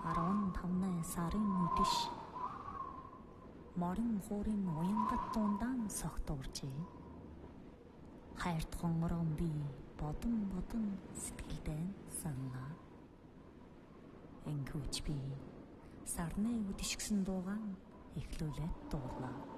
15 сарын үдэш морин хуурын уянгат дундаа согтуурчээ. Хайрт хонгорон би бодон сэтгэлдээ санаа. Энгүүч би сарны үдэшгсэн дуугаан эхлүүлээд дуурлаа.